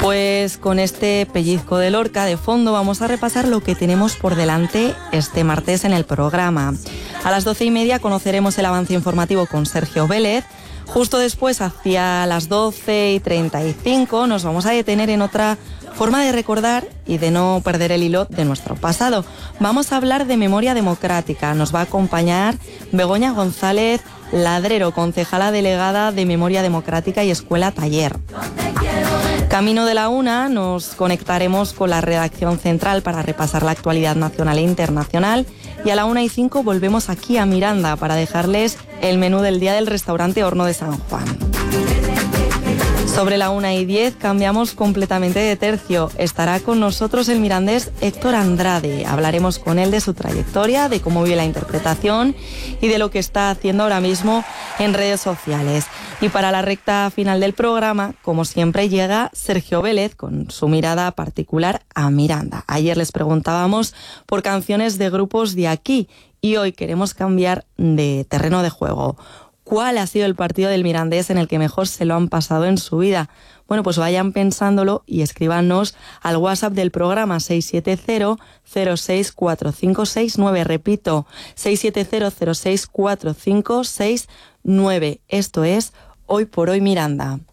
Pues con este pellizco de Lorca de fondo vamos a repasar lo que tenemos por delante este martes en el programa. A las 12:30 conoceremos el avance informativo con Sergio Vélez. Justo después, hacia las 12:35, nos vamos a detener en otra forma de recordar y de no perder el hilo de nuestro pasado. Vamos a hablar de memoria democrática. Nos va a acompañar Begoña González Ladrero, concejala delegada de Memoria Democrática y Escuela Taller. Camino de la 1 nos conectaremos con la redacción central para repasar la actualidad nacional e internacional, y a la 1:05 volvemos aquí a Miranda para dejarles el menú del día del restaurante Horno de San Juan. Sobre la 1:10 cambiamos completamente de tercio. Estará con nosotros el mirandés Héctor Andrade. Hablaremos con él de su trayectoria, de cómo vive la interpretación y de lo que está haciendo ahora mismo en redes sociales. Y para la recta final del programa, como siempre, llega Sergio Vélez con su mirada particular a Miranda. Ayer les preguntábamos por canciones de grupos de aquí y hoy queremos cambiar de terreno de juego. ¿Cuál ha sido el partido del mirandés en el que mejor se lo han pasado en su vida? Bueno, pues vayan pensándolo y escríbanos al WhatsApp del programa 670-064569. Repito, 670-064569. Esto es Hoy por Hoy Miranda.